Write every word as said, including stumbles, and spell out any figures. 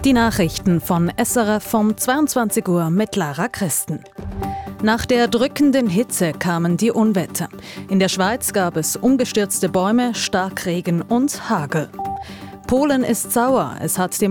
Die Nachrichten von S R F um zweiundzwanzig Uhr mit Lara Christen. Nach der drückenden Hitze kamen die Unwetter. In der Schweiz gab es umgestürzte Bäume, Starkregen und Hagel. Polen ist sauer. Es hat dem